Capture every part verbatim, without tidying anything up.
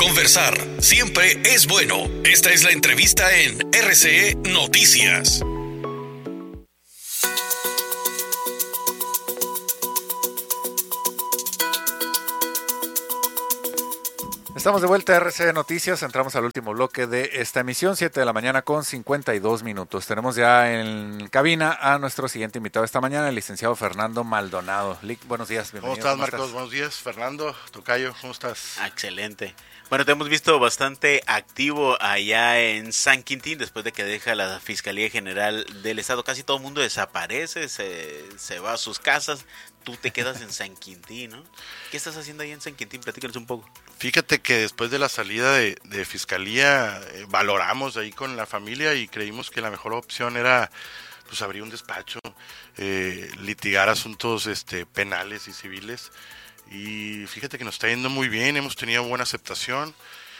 Conversar siempre es bueno. Esta es la entrevista en R C E Noticias. Estamos de vuelta a R C E Noticias, entramos al último bloque de esta emisión, siete de la mañana con cincuenta y dos minutos. Tenemos ya en cabina a nuestro siguiente invitado esta mañana, el licenciado Fernando Maldonado. Lic, buenos días, bienvenido. ¿Cómo estás, Marcos? ¿Cómo estás? Buenos días, Fernando, tocayo, ¿cómo estás? Excelente. Bueno, te hemos visto bastante activo allá en San Quintín, después de que deja la Fiscalía General del Estado. Casi todo el mundo desaparece, se, se va a sus casas. Tú te quedas en San Quintín, ¿no? ¿Qué estás haciendo ahí en San Quintín? Platícanos un poco. Fíjate que después de la salida de, de Fiscalía, eh, valoramos ahí con la familia y creímos que la mejor opción era pues abrir un despacho, eh, litigar asuntos este, penales y civiles. Y fíjate que nos está yendo muy bien, hemos tenido buena aceptación.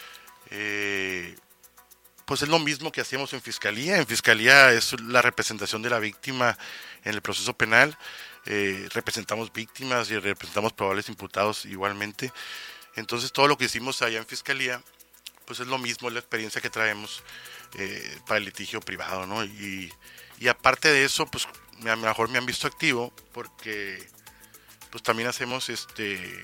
Eh, pues es lo mismo que hacíamos en Fiscalía. En Fiscalía es la representación de la víctima en el proceso penal. Eh, representamos víctimas y representamos probables imputados igualmente. Entonces todo lo que hicimos allá en Fiscalía, pues es lo mismo, es la experiencia que traemos eh, para el litigio privado, ¿no? Y, y aparte de eso, pues a lo mejor me han visto activo porque pues también hacemos este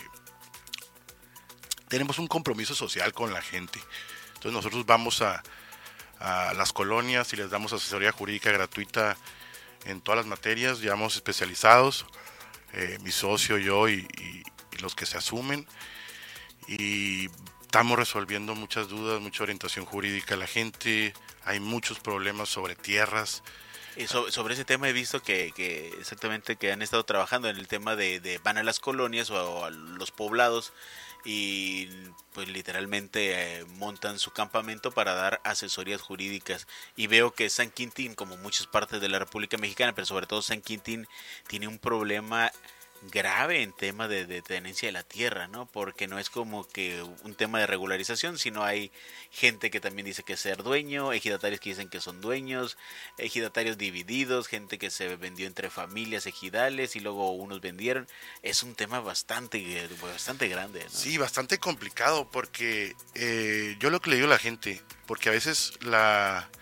tenemos un compromiso social con la gente. Entonces nosotros vamos a, a las colonias y les damos asesoría jurídica gratuita en todas las materias, llevamos especializados, eh, mi socio, yo y, y, y los que se asumen, y estamos resolviendo muchas dudas, mucha orientación jurídica a la gente. Hay muchos problemas sobre tierras. Y sobre, sobre ese tema he visto que, que exactamente que han estado trabajando en el tema de, de van a las colonias o a, o a los poblados y pues literalmente eh, montan su campamento para dar asesorías jurídicas, y veo que San Quintín, como muchas partes de la República Mexicana, pero sobre todo San Quintín, tiene un problema grave en tema de, de tenencia de la tierra, ¿no? Porque no es como que un tema de regularización, sino hay gente que también dice que es ser dueño, ejidatarios que dicen que son dueños, ejidatarios divididos, gente que se vendió entre familias ejidales y luego unos vendieron. Es un tema bastante, bastante grande, ¿no? Sí, bastante complicado porque eh, yo lo que le digo a la gente, porque a veces la,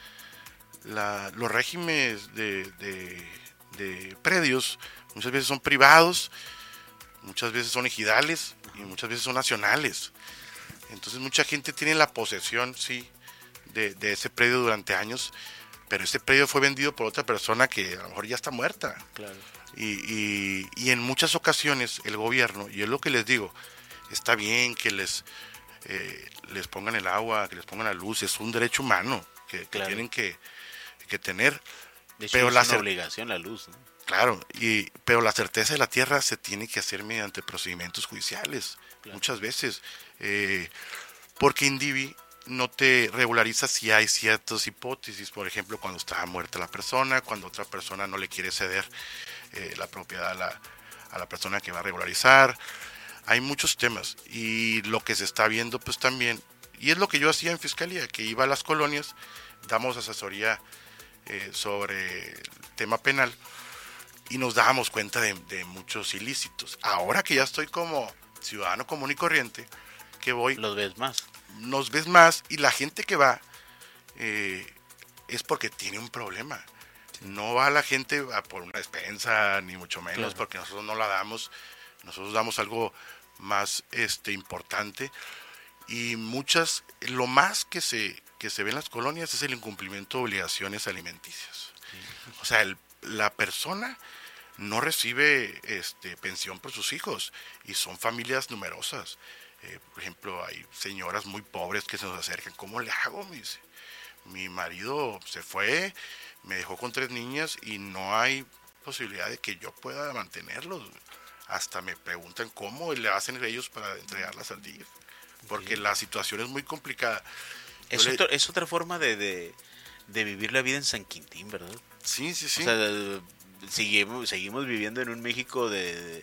la los regímenes de, de, de predios muchas veces son privados, muchas veces son ejidales y muchas veces son nacionales. Entonces mucha gente tiene la posesión, sí, de, de ese predio durante años, pero ese predio fue vendido por otra persona que a lo mejor ya está muerta. Claro. Y, y, y en muchas ocasiones el gobierno, y es lo que les digo, está bien que les, eh, les pongan el agua, que les pongan la luz, es un derecho humano que, que claro. tienen que, que tener. De hecho, pero es la una cer- obligación la luz, ¿no? Claro, y, pero la certeza de la tierra se tiene que hacer mediante procedimientos judiciales, Claro. muchas veces, eh, porque Indivi no te regulariza si hay ciertas hipótesis, por ejemplo, cuando está muerta la persona, cuando otra persona no le quiere ceder eh, la propiedad a la, a la persona que va a regularizar. Hay muchos temas, y lo que se está viendo pues también, y es lo que yo hacía en Fiscalía, que iba a las colonias, damos asesoría eh, sobre el tema penal, y nos dábamos cuenta de, de muchos ilícitos. Ahora que ya estoy como ciudadano común y corriente, que voy, Los ves más. nos ves más, y la gente que va eh, es porque tiene un problema. No va la gente a por una despensa, ni mucho menos, Claro. porque nosotros no la damos. Nosotros damos algo más este importante, y muchas, lo más que se, que se ve en las colonias es el incumplimiento de obligaciones alimenticias. O sea, el, la persona no recibe este, pensión por sus hijos, y son familias numerosas. Eh, por ejemplo, hay señoras muy pobres que se nos acercan. ¿Cómo le hago? Me dice, mi marido se fue, me dejó con tres niñas y no hay posibilidad de que yo pueda mantenerlos. Hasta me preguntan cómo le hacen ellos para entregarlas al D I F, porque Sí. la situación es muy complicada. Es, Yo le- otro, es otra forma de, de, de vivir la vida en San Quintín, ¿verdad? Sí, sí, sí. O sea, de- seguimos, seguimos viviendo en un México de,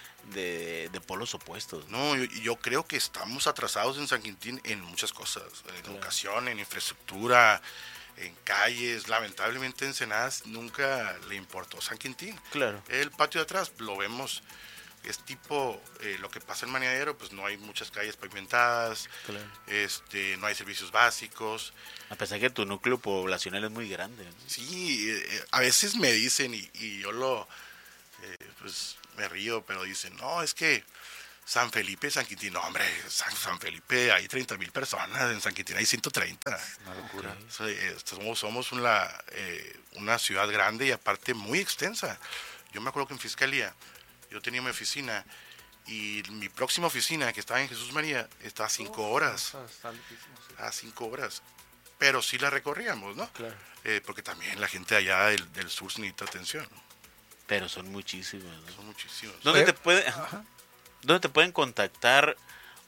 de, de polos opuestos, ¿no? No, yo, yo creo que estamos atrasados en San Quintín en muchas cosas, en Claro. educación, en infraestructura, en calles. Lamentablemente Ensenadas nunca le importó San Quintín. Claro. El patio de atrás lo vemos es tipo eh, lo que pasa en Maniadero, pues no hay muchas calles pavimentadas, claro. este, no hay servicios básicos. A pesar que tu núcleo poblacional es muy grande, ¿no? Sí, eh, a veces me dicen y, y yo lo, eh, pues me río, pero dicen, no, es que San Felipe, San Quintín, no, hombre, San, San Felipe hay treinta mil personas, en San Quintín hay ciento treinta. Una locura. Okay. Eh, somos, somos una, eh, una ciudad grande y aparte muy extensa. Yo me acuerdo que en Fiscalía yo tenía mi oficina y mi próxima oficina, que estaba en Jesús María, está a cinco horas. Oh, está lejísimo, sí. A cinco horas. Pero sí la recorríamos, ¿no? Claro. Eh, porque también la gente allá del, del sur necesita atención. Pero son muchísimos, ¿no? Son muchísimos. ¿Dónde eh, te puede, ¿Dónde te pueden contactar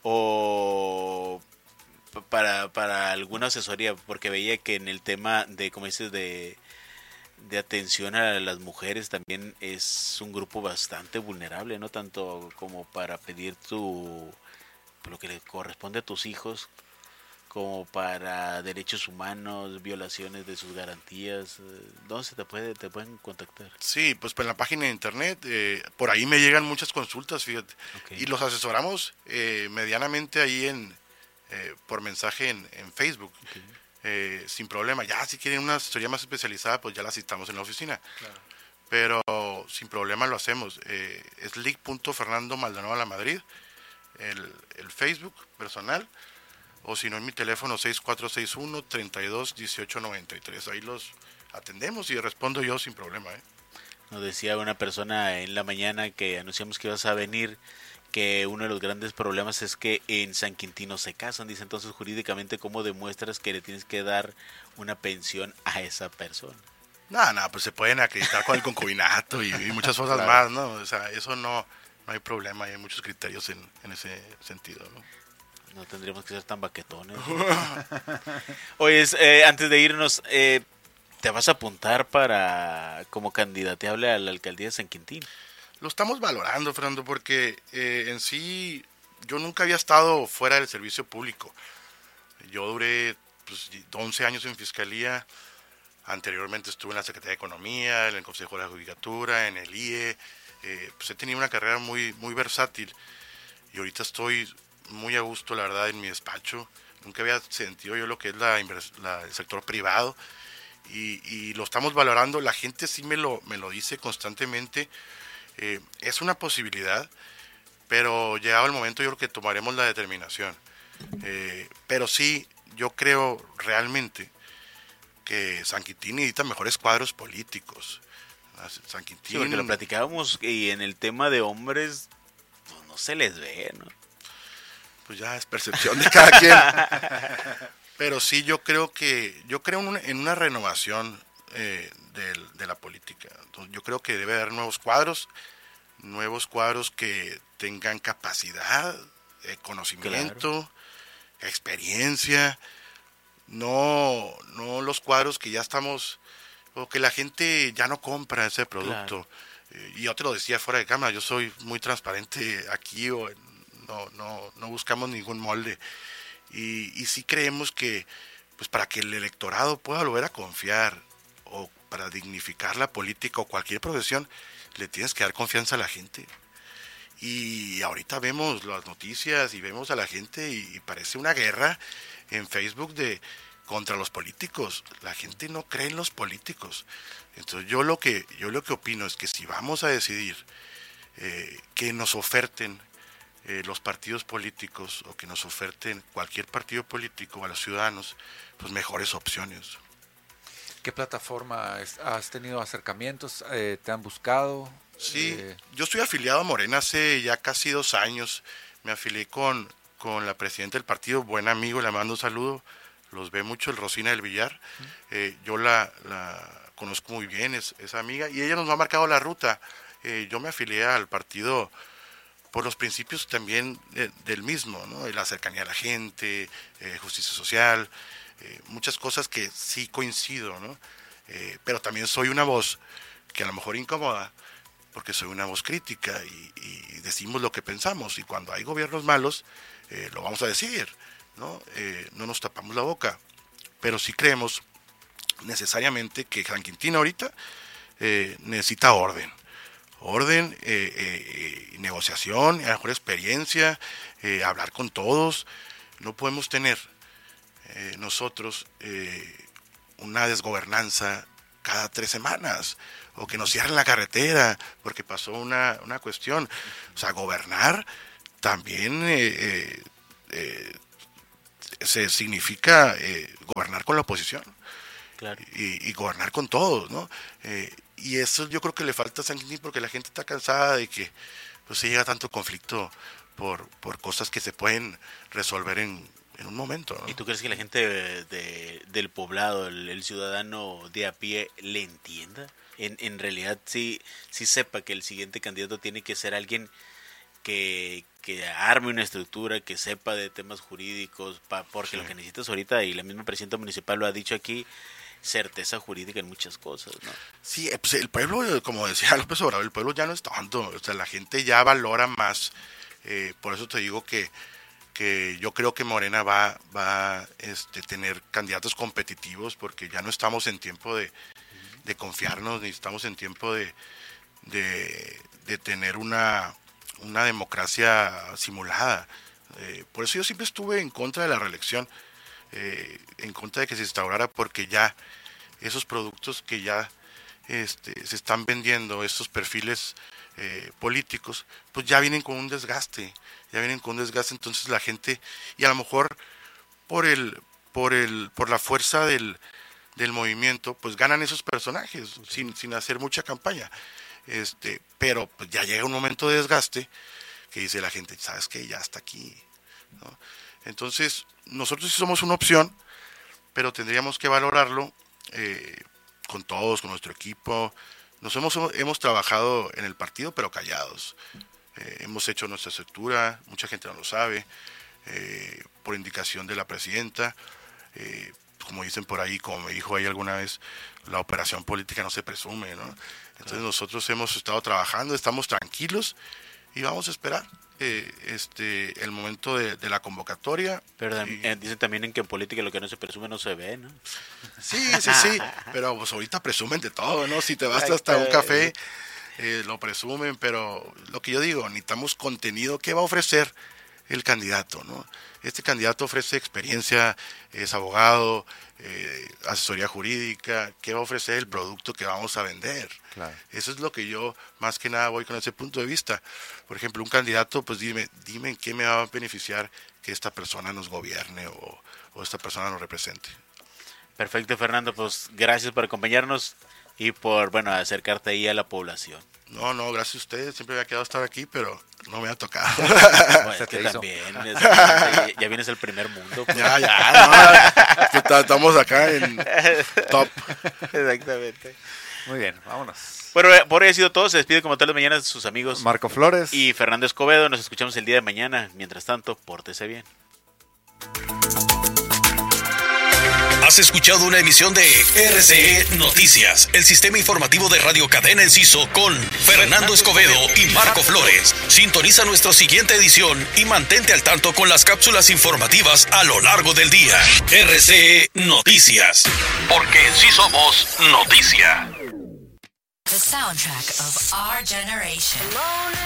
o para, para alguna asesoría? Porque veía que en el tema de, como dices, de... de atención a las mujeres también es un grupo bastante vulnerable, no tanto como para pedir tu lo que le corresponde a tus hijos, como para derechos humanos, violaciones de sus garantías. ¿Dónde se te puede te pueden contactar? Sí, pues por la página de internet, eh, por ahí me llegan muchas consultas, fíjate, okay. Y los asesoramos eh, medianamente ahí en eh, por mensaje en, en Facebook. Okay. Eh, sin problema. Ya si quieren una asesoría más especializada, pues ya la citamos en la oficina. Claro. Pero sin problema lo hacemos. Eh, es lic punto fernando maldonado la Madrid, el, el Facebook personal, o si no en mi teléfono seis cuatro seis uno, treinta y dos, dieciocho noventa y tres. Ahí los atendemos y respondo yo sin problema. ¿eh? Nos decía una persona en la mañana que anunciamos que ibas a venir, que uno de los grandes problemas es que en San Quintín no se casan. Dice, entonces jurídicamente, ¿cómo demuestras que le tienes que dar una pensión a esa persona? No, no, pues se pueden acreditar con el concubinato y, y muchas cosas claro. más, ¿no? O sea, eso no, no hay problema, hay muchos criterios en, en ese sentido, ¿no? No tendríamos que ser tan baquetones. Oye, eh, antes de irnos, eh, ¿te vas a apuntar para como candidateable a la alcaldía de San Quintín? Lo estamos valorando, Fernando, porque eh, en sí yo nunca había estado fuera del servicio público. Yo duré pues, once años en Fiscalía, anteriormente estuve en la Secretaría de Economía, en el Consejo de la Judicatura, en el I E, eh, pues he tenido una carrera muy, muy versátil y ahorita estoy muy a gusto, la verdad, en mi despacho. Nunca había sentido yo lo que es la, la, el sector privado y, y lo estamos valorando. La gente sí me lo, me lo dice constantemente. Eh, es una posibilidad, pero llegado el momento yo creo que tomaremos la determinación. Eh, pero sí, yo creo realmente que San Quintín necesita mejores cuadros políticos. San Quintín... Sí, porque lo platicábamos y en el tema de hombres pues no se les ve, ¿no? Pues ya es percepción de cada quien. Pero sí, yo creo que yo creo en una, en una renovación eh, de, de la política. Entonces, yo creo que debe haber nuevos cuadros, nuevos cuadros que tengan capacidad, eh, conocimiento, claro. experiencia, no, no los cuadros que ya estamos, o que la gente ya no compra ese producto. Claro. Eh, y yo te lo decía fuera de cámara, yo soy muy transparente aquí, o no, no, no buscamos ningún molde. Y, y sí creemos que, pues para que el electorado pueda volver a confiar, o para dignificar la política o cualquier profesión, le tienes que dar confianza a la gente. Y ahorita vemos las noticias y vemos a la gente y, y parece una guerra en Facebook de contra los políticos. La gente no cree en los políticos. Entonces yo lo que yo lo que opino es que si vamos a decidir eh, que nos oferten eh, los partidos políticos, o que nos oferten cualquier partido político a los ciudadanos, pues mejores opciones. ¿Qué plataforma has tenido acercamientos? Eh, ¿Te han buscado? Sí, eh... yo estoy afiliado a Morena hace ya casi dos años. Me afilié con, con la presidenta del partido, buen amigo, le mando un saludo. Los ve mucho, el Rosina del Villar. Eh, yo la, la conozco muy bien, es, es amiga, y ella nos ha marcado la ruta. Eh, yo me afilié al partido por los principios también de, del mismo, ¿no? La cercanía a la gente, eh, justicia social, eh, muchas cosas que sí coincido, ¿no? Eh, pero también soy una voz que a lo mejor incomoda, porque soy una voz crítica y, y decimos lo que pensamos, y cuando hay gobiernos malos, eh, lo vamos a decir, ¿no? Eh, no nos tapamos la boca, pero sí creemos necesariamente que San Quintín ahorita eh, necesita orden. orden, eh, eh, negociación, a lo mejor experiencia, eh, hablar con todos. No podemos tener eh, nosotros eh, una desgobernanza cada tres semanas, o que nos cierren la carretera porque pasó una, una cuestión. O sea, gobernar también eh, eh, eh, se significa eh, gobernar con la oposición. Claro. Y, y gobernar con todos, ¿no? Eh, y eso yo creo que le falta a San Quintín, porque la gente está cansada de que pues, se llega tanto conflicto por, por cosas que se pueden resolver en, en un momento, ¿no? ¿Y tú crees que la gente de, de, del poblado, el, el ciudadano de a pie, le entienda? En, en realidad sí, sí sepa que el siguiente candidato tiene que ser alguien que, que arme una estructura, que sepa de temas jurídicos, pa, porque sí. Lo que necesitas ahorita, y la misma presidenta municipal lo ha dicho aquí, certeza jurídica en muchas cosas, ¿no? Sí, pues el pueblo, como decía López Obrador, el pueblo ya no es tanto, o sea, la gente ya valora más, eh, por eso te digo que, que yo creo que Morena va va a este, tener candidatos competitivos, porque ya no estamos en tiempo de, de confiarnos, ni estamos en tiempo de, de, de tener una, una democracia simulada. Eh, por eso yo siempre estuve en contra de la reelección, eh, en contra de que se instaurara, porque ya esos productos que ya este, se están vendiendo, estos perfiles eh, políticos, pues ya vienen con un desgaste, ya vienen con un desgaste, entonces la gente, y a lo mejor por el, por el, por la fuerza del, del movimiento, pues ganan esos personajes, sí. sin, sin hacer mucha campaña, este, pero pues ya llega un momento de desgaste que dice la gente, ¿sabes qué? Ya está aquí, ¿no? Entonces, nosotros sí somos una opción, pero tendríamos que valorarlo eh, con todos, con nuestro equipo. Nos hemos, hemos trabajado en el partido, pero callados. Eh, hemos hecho nuestra estructura, mucha gente no lo sabe, eh, por indicación de la presidenta. Eh, como dicen por ahí, como me dijo ahí alguna vez, la operación política no se presume, ¿no? Entonces claro. Nosotros hemos estado trabajando, estamos tranquilos y vamos a esperar eh, este el momento de, de la convocatoria. Pero y, eh, dicen también en que en política lo que no se presume no se ve, ¿no? Sí, sí, sí, pero pues ahorita presumen de todo, ¿no? Si te vas hasta un café, eh, lo presumen, pero lo que yo digo, necesitamos contenido. ¿Qué va a ofrecer el candidato, no? Este candidato ofrece experiencia, es abogado, eh, asesoría jurídica. ¿Qué va a ofrecer el producto que vamos a vender? Claro. Eso es lo que yo más que nada voy con ese punto de vista. Por ejemplo, un candidato, pues dime, dime en qué me va a beneficiar que esta persona nos gobierne o, o esta persona nos represente. Perfecto, Fernando, pues gracias por acompañarnos y por, bueno, acercarte ahí a la población. No, no, gracias a ustedes, siempre me ha quedado estar aquí, pero no me ha tocado. Bueno, es que también, es, ya, ya vienes al primer mundo. Pues. Ya, ya, no, estamos acá en top. Exactamente. Muy bien, vámonos. Bueno, por hoy ha sido todo, se despide como todas las mañanas sus amigos Marco Flores y Fernando Escobedo, nos escuchamos el día de mañana, mientras tanto, pórtese bien. Has escuchado una emisión de R C E Noticias, el sistema informativo de Radio Cadena Enciso con Fernando Escobedo y Marco Flores. Sintoniza nuestra siguiente edición y mantente al tanto con las cápsulas informativas a lo largo del día. R C E Noticias, porque sí somos noticia. The soundtrack of our generation.